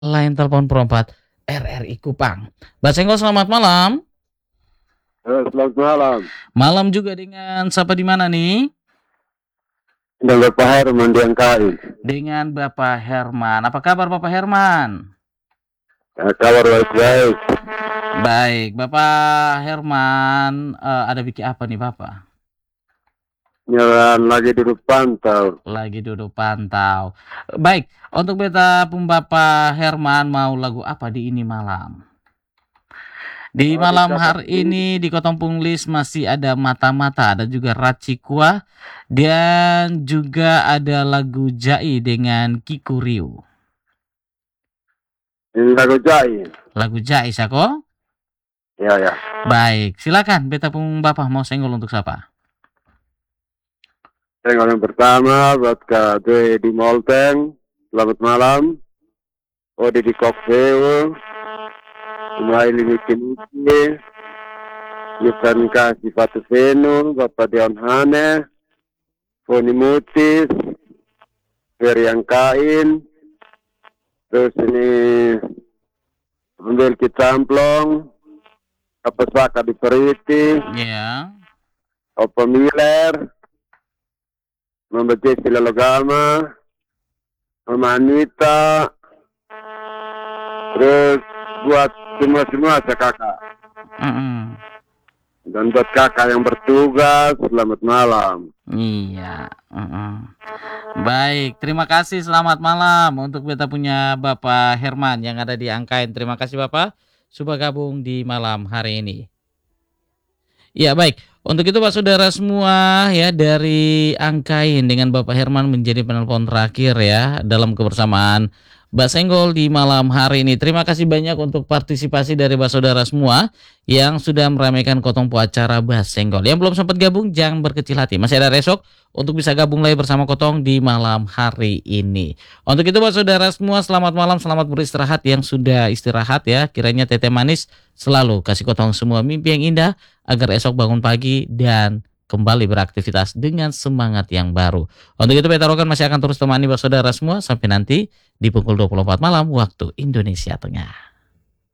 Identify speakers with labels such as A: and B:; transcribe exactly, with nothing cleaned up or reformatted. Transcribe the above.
A: Line telepon perempat R R I Kupang. Mbak Senggol, selamat malam.
B: Eh, selamat malam.
A: Malam juga dengan siapa di mana nih?
B: Dengan Bapak Herman di Angkai.
A: Dengan Bapak Herman. Apa kabar Bapak Herman?
B: Eh, kabar baik-baik.
A: Baik, Bapak Herman, eh, ada bikin apa nih Bapak?
B: Jalan lagi duduk pantau.
A: Lagi duduk pantau. Baik, untuk beta pun Bapak Herman mau lagu apa di ini malam? Di
B: Oh,
A: malam
B: di
A: hari
B: Kota-
A: ini di Kotong Punglis masih ada Mata-Mata, ada juga Racikua, dan juga ada lagu Jai dengan Kiku Riu.
B: Ini lagu Jai.
A: Lagu Jai, Sako?
B: Ya, ya.
A: Baik, silakan. Beta pun Bapak mau senggol untuk siapa?
B: Tengok yang pertama buat Kak Dwe di Molteng. Selamat malam. Ode di Koksewo. Sumaili Miki-Miki. Yukan Kasih Patu Venu. Bapak Dion Hane. Foni Mutis. Ferry Angkain. Terus ini ambil Kitamplong. Apa Saka di Periti.
A: Ya.
B: Opa Miller. Mama Jesse Lalogama, Mama Anita, terus buat semua-semua kakak.
A: Mm-mm.
B: Dan buat kakak yang bertugas, selamat malam.
A: Iya. Mm-mm. Baik, terima kasih. Selamat malam untuk beta punya Bapak Herman yang ada di Angkain. Terima kasih Bapak sudah gabung di malam hari ini. Ya baik, untuk itu Pak Saudara semua ya dari Angkain dengan Bapak Herman menjadi penelpon terakhir ya dalam kebersamaan Mbak Senggol di malam hari ini. Terima kasih banyak untuk partisipasi dari Pak Saudara semua yang sudah meramaikan Kotong Po acara Mbak Senggol. Yang belum sempat gabung jangan berkecil hati, masih ada besok untuk bisa gabung lagi bersama Kotong di malam hari ini. Untuk itu Pak Saudara semua selamat malam, selamat beristirahat yang sudah istirahat ya. Kiranya teteh manis selalu kasih Kotong semua mimpi yang indah agar esok bangun pagi dan kembali beraktivitas dengan semangat yang baru. Untuk itu Beta Rokan masih akan terus temani Bapak Saudara semua sampai nanti di pukul dua puluh empat malam waktu Indonesia Tengah.